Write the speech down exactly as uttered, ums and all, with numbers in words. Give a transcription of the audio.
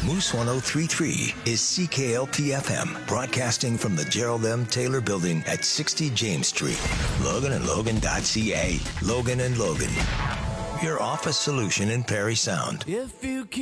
Moose ten thirty-three is C K L P F M, broadcasting from the Gerald M. Taylor Building at sixty James Street. Logan and Logan dot C A. Logan and Logan, your office solution in Perry Sound. If you